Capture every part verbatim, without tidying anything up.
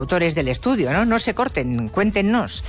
autores del estudio, ¿no? No se corten, cuéntenos,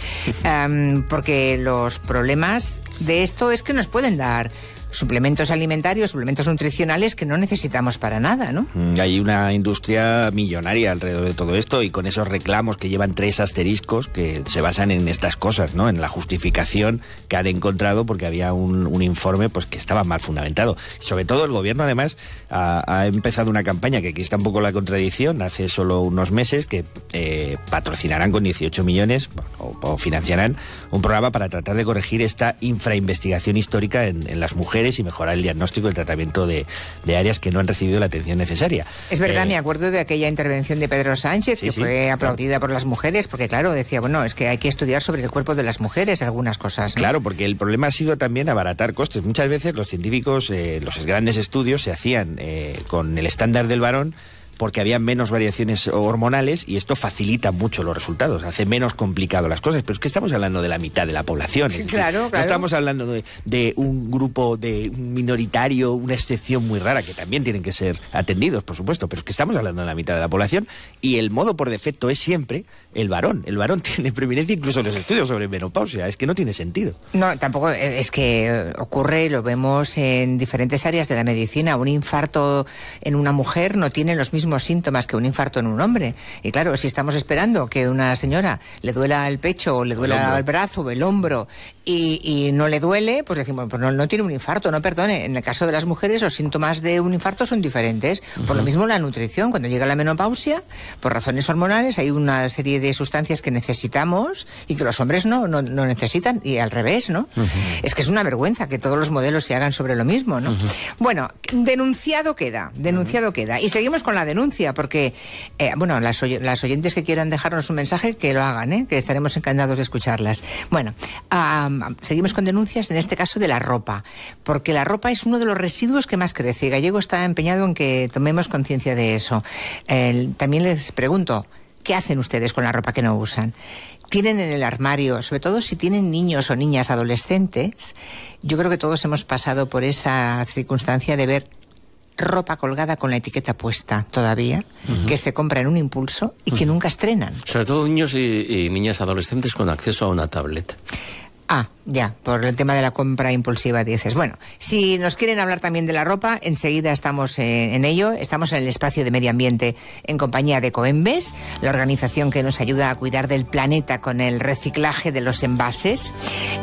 um, porque los problemas de esto es que nos pueden dar suplementos alimentarios, suplementos nutricionales que no necesitamos para nada, ¿no? Hay una industria millonaria alrededor de todo esto y con esos reclamos que llevan tres asteriscos que se basan en estas cosas, ¿no? En la justificación que han encontrado porque había un, un informe pues que estaba mal fundamentado. Sobre todo el gobierno, además, ha, ha empezado una campaña que aquí está un poco la contradicción, hace solo unos meses, que eh, patrocinarán con dieciocho millones o, o financiarán un programa para tratar de corregir esta infrainvestigación histórica en, en las mujeres y mejorar el diagnóstico y el tratamiento de, de áreas que no han recibido la atención necesaria. Es verdad, eh, me acuerdo de aquella intervención de Pedro Sánchez, sí, que sí, fue aplaudida claro. por las mujeres, porque claro, decía, bueno, es que hay que estudiar sobre el cuerpo de las mujeres algunas cosas, ¿no? Claro, porque el problema ha sido también abaratar costes. Muchas veces los científicos, eh, los grandes estudios se hacían eh, con el estándar del varón, porque había menos variaciones hormonales y esto facilita mucho los resultados, hace menos complicado las cosas, pero es que estamos hablando de la mitad de la población. Claro, claro. No estamos hablando de, de un grupo de un minoritario, una excepción muy rara, que también tienen que ser atendidos, por supuesto, pero es que estamos hablando de la mitad de la población y el modo por defecto es siempre el varón. El varón tiene preeminencia incluso en los estudios sobre menopausia, es que no tiene sentido. No, tampoco, es que ocurre, lo vemos en diferentes áreas de la medicina, un infarto en una mujer no tiene los mismos síntomas que un infarto en un hombre. Y claro, si estamos esperando que una señora le duela el pecho o le duela el, el brazo o el hombro y, y no le duele, pues decimos, pues no, no tiene un infarto, no perdone. En el caso de las mujeres, los síntomas de un infarto son diferentes. Uh-huh. Por lo mismo la nutrición, cuando llega la menopausia, por razones hormonales, hay una serie de sustancias que necesitamos y que los hombres no, no, no necesitan, y al revés, ¿no? Uh-huh. Es que es una vergüenza que todos los modelos se hagan sobre lo mismo, ¿no? Uh-huh. Bueno, denunciado queda, denunciado uh-huh. queda. Y seguimos con la denuncia, porque, eh, bueno, las, oy- las oyentes que quieran dejarnos un mensaje, que lo hagan, ¿eh? Que estaremos encantados de escucharlas. Bueno, um, seguimos con denuncias, en este caso de la ropa, porque la ropa es uno de los residuos que más crece, y Gallego está empeñado en que tomemos conciencia de eso. Eh, también les pregunto, ¿qué hacen ustedes con la ropa que no usan? Tienen en el armario, sobre todo si tienen niños o niñas adolescentes, yo creo que todos hemos pasado por esa circunstancia de ver ropa colgada con la etiqueta puesta todavía, uh-huh. que se compra en un impulso y que uh-huh. nunca estrenan. Sobre todo niños y, y niñas adolescentes con acceso a una tablet. Ah, ya, por el tema de la compra impulsiva dices. Bueno, si nos quieren hablar también de la ropa, enseguida estamos en, en ello. Estamos en el espacio de medio ambiente en compañía de Coembes, la organización que nos ayuda a cuidar del planeta con el reciclaje de los envases.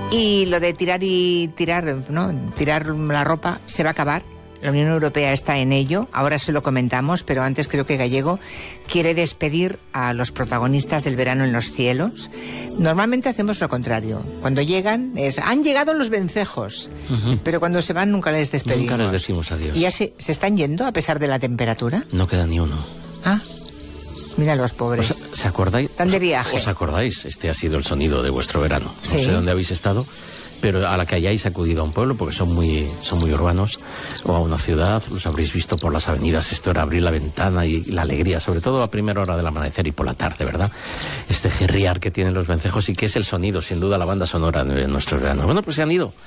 Y lo de tirar y tirar, ¿no? Tirar la ropa se va a acabar. La Unión Europea está en ello, ahora se lo comentamos, pero antes creo que Gallego quiere despedir a los protagonistas del verano en los cielos. Normalmente hacemos lo contrario. Cuando llegan, es, han llegado los vencejos, uh-huh. pero cuando se van nunca les despedimos. Nunca les decimos adiós. ¿Y ya se, se están yendo a pesar de la temperatura? No queda ni uno. Ah, mira los pobres. ¿Os, ¿Se acordáis? Están de viaje. ¿Os acordáis? Este ha sido el sonido de vuestro verano. No sí. sé dónde habéis estado, pero a la que hayáis acudido a un pueblo, porque son muy, son muy urbanos, o a una ciudad, los habréis visto por las avenidas. Esto era abrir la ventana y la alegría, sobre todo a primera hora del amanecer y por la tarde, ¿verdad? Este gerriar que tienen los vencejos y que es el sonido, sin duda, la banda sonora de nuestros veranos. Bueno, pues se han ido.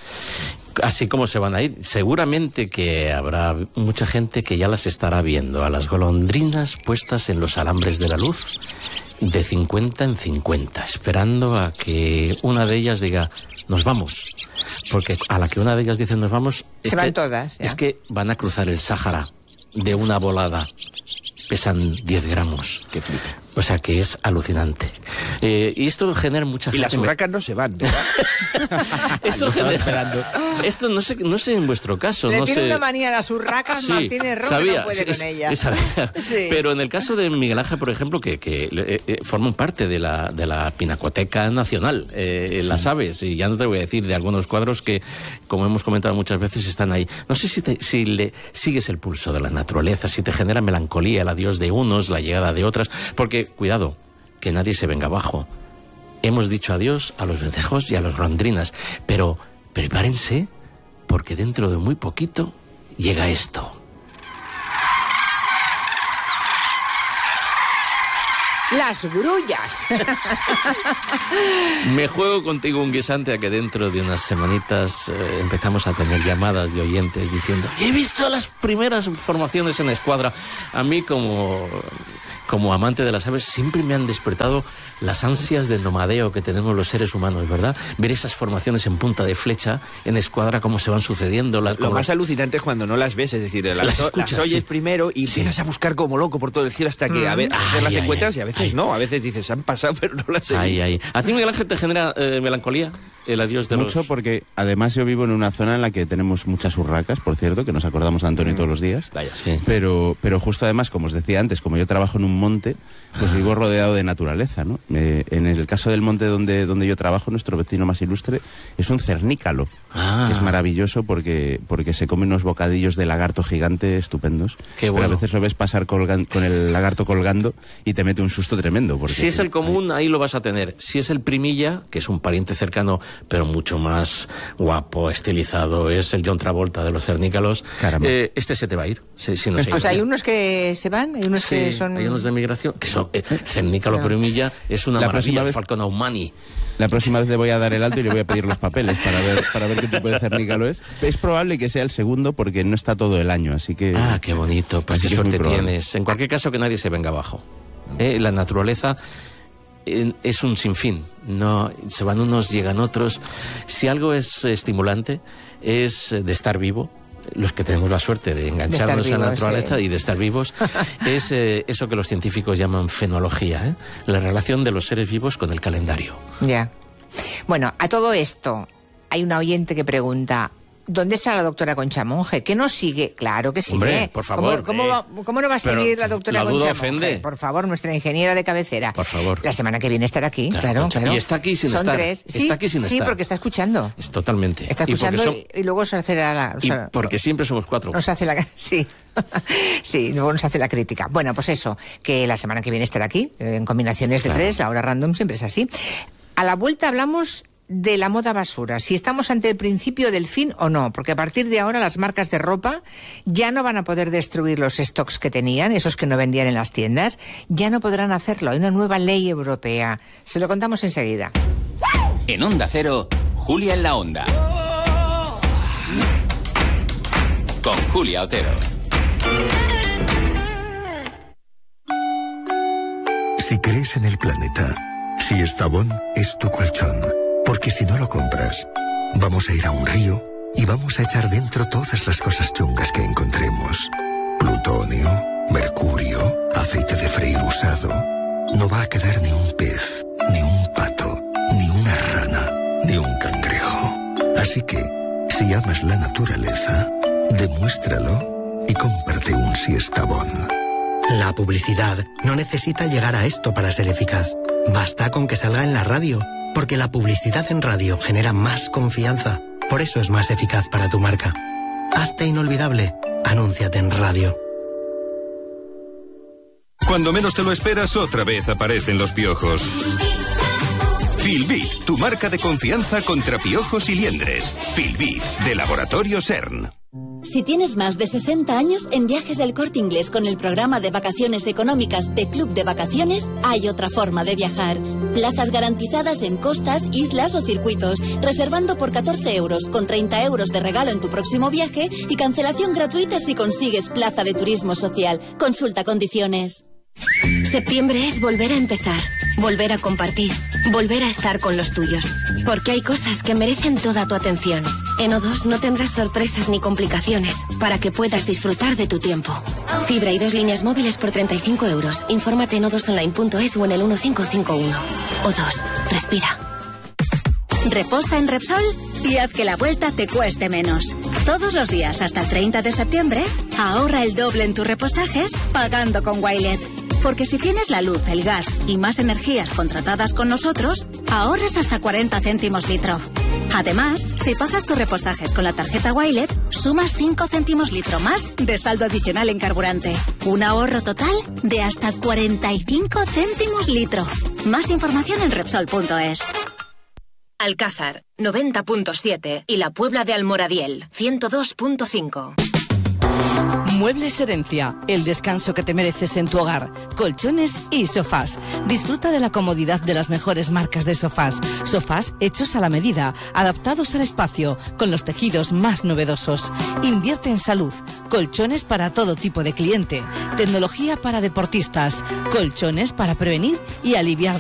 Así como se van a ir, seguramente que habrá mucha gente que ya las estará viendo, a las golondrinas puestas en los alambres de la luz, de cincuenta en cincuenta, esperando a que una de ellas diga, nos vamos. Porque a la que una de ellas dice nos vamos, se van todas. Es que van a cruzar el Sáhara de una volada. Pesan diez gramos. Qué flipa. O sea que es alucinante. Eh, y esto genera mucha gente... Y las urracas me... no se van, ¿verdad? esto genera... esperando. Esto no sé, no sé en vuestro caso. Le no tiene sé... una manía a las urracas, sí, Martínez Rojo, sabía, no puede es, con ella. Es, sí. Pero en el caso de Miguel Ángel, por ejemplo, que, que eh, eh, forman parte de la, de la Pinacoteca Nacional, eh, sí. las aves, y ya no te voy a decir de algunos cuadros que, como hemos comentado muchas veces, están ahí. No sé si, te, si le sigues el pulso de la naturaleza, si te genera melancolía el adiós de unos, la llegada de otras, porque, cuidado, que nadie se venga abajo. Hemos dicho adiós a los vencejos y a las golondrinas, pero prepárense, porque dentro de muy poquito llega esto. las grullas. Me juego contigo un guisante a que dentro de unas semanitas eh, empezamos a tener llamadas de oyentes diciendo: he visto las primeras formaciones en escuadra. A mí como, como amante de las aves siempre me han despertado las ansias de nomadeo que tenemos los seres humanos, ¿verdad? Ver esas formaciones en punta de flecha, en escuadra, cómo se van sucediendo. Las, Lo más las... alucinante es cuando no las ves, es decir, las, las, escuchas, las oyes sí. primero y sí. empiezas a buscar como loco por todo el cielo hasta que a, ve, a veces ay, las ay, encuentras ay, y a veces ay. no, a veces dices, han pasado pero no las he ay, visto. Ay. ¿A ti, Miguel Ángel, te genera eh, melancolía el adiós de Mucho los...? porque además yo vivo en una zona en la que tenemos muchas urracas, por cierto, que nos acordamos de Antonio mm. todos los días. Vaya, sí. Pero, pero justo además, como os decía antes, como yo trabajo en un monte, pues ah. vivo rodeado de naturaleza, ¿no? Eh, en el caso del monte donde, donde yo trabajo, nuestro vecino más ilustre es un cernícalo, ah. que es maravilloso porque, porque se come unos bocadillos de lagarto gigante estupendos. Qué bueno. Pero a veces lo ves pasar colgan, con el lagarto colgando y te mete un susto tremendo. Porque, si es el común, ahí lo vas a tener. Si es el primilla, que es un pariente cercano, pero mucho más guapo, estilizado, es el John Travolta de los cernícalos, eh, este se te va a ir. Si, si no pues, pues hay unos que se van, hay unos sí, que son... hay unos de migración, que son... Eh, cernícalo claro. primilla es una la maravilla, vez... Falcon Aumani. La próxima vez le voy a dar el alto y le voy a pedir los papeles para ver para ver qué tipo de cernícalo es. Es probable que sea el segundo porque no está todo el año, así que... Ah, qué bonito, pues qué suerte tienes. En cualquier caso, que nadie se venga abajo. ¿Eh? La naturaleza eh, es un sinfín. No, se van unos, llegan otros. Si algo es estimulante, es de estar vivo. Los que tenemos la suerte de engancharnos a la naturaleza sí. y de estar vivos, es eh, eso que los científicos llaman fenología, ¿eh? La relación de los seres vivos con el calendario. Ya. Bueno, a todo esto, hay una oyente que pregunta: ¿dónde está la doctora Concha Monge? ¿Qué nos sigue? Claro que sigue. Hombre, por favor. ¿Cómo, cómo, eh, va, ¿cómo no va a seguir la doctora la Concha ofende. Monge? Por favor, nuestra ingeniera de cabecera. Por favor. La semana que viene estará aquí, claro, claro. claro. Y está aquí sin Son estar. tres. Está sí, aquí sin sí, estar. porque está escuchando. Es totalmente. Está escuchando y, son... y, y luego se hace la... O sea, y porque siempre somos cuatro. Nos hace la... Sí. Sí, luego nos hace la crítica. Bueno, pues eso, que la semana que viene estará aquí, en combinaciones de claro. tres, ahora random, siempre es así. A la vuelta hablamos de la moda basura, si estamos ante el principio del fin o no, porque a partir de ahora las marcas de ropa ya no van a poder destruir los stocks que tenían, esos que no vendían en las tiendas, ya no podrán hacerlo. Hay una nueva ley europea. Se lo contamos enseguida. En Onda Cero, Julia en la Onda. Con Julia Otero. Si crees en el planeta, si Estavón es tu colchón. Porque si no lo compras, vamos a ir a un río y vamos a echar dentro todas las cosas chungas que encontremos. Plutonio, mercurio, aceite de freír usado. No va a quedar ni un pez, ni un pato, ni una rana, ni un cangrejo. Así que, si amas la naturaleza, demuéstralo y cómprate un Siestabón. La publicidad no necesita llegar a esto para ser eficaz. Basta con que salga en la radio. Porque la publicidad en radio genera más confianza. Por eso es más eficaz para tu marca. Hazte inolvidable. Anúnciate en radio. Cuando menos te lo esperas, otra vez aparecen los piojos. Filbit, tu marca de confianza contra piojos y liendres. Filbit, de Laboratorio CERN. Si tienes más de sesenta años, en Viajes del Corte Inglés con el programa de vacaciones económicas de Club de Vacaciones, hay otra forma de viajar. Plazas garantizadas en costas, islas o circuitos, reservando por catorce euros, con treinta euros de regalo en tu próximo viaje y cancelación gratuita si consigues plaza de turismo social. Consulta condiciones. Septiembre es volver a empezar, volver a compartir, volver a estar con los tuyos. Porque hay cosas que merecen toda tu atención. En O dos no tendrás sorpresas ni complicaciones para que puedas disfrutar de tu tiempo. Fibra y dos líneas móviles por treinta y cinco euros. Infórmate en o dos online punto es o en el uno cinco cinco uno. O dos, respira. Reposta en Repsol y haz que la vuelta te cueste menos. Todos los días hasta el treinta de septiembre, ahorra el doble en tus repostajes pagando con Wilet. Porque si tienes la luz, el gas y más energías contratadas con nosotros, ahorras hasta cuarenta céntimos litro. Además, si pagas tus repostajes con la tarjeta Wilet, sumas cinco céntimos litro más de saldo adicional en carburante. Un ahorro total de hasta cuarenta y cinco céntimos litro. Más información en Repsol punto es. Alcázar, noventa punto siete y la Puebla de Almoradiel, ciento dos punto cinco. Muebles Herencia, el descanso que te mereces en tu hogar. Colchones y sofás. Disfruta de la comodidad de las mejores marcas de sofás. Sofás hechos a la medida, adaptados al espacio, con los tejidos más novedosos. Invierte en salud. Colchones para todo tipo de cliente. Tecnología para deportistas. Colchones para prevenir y aliviar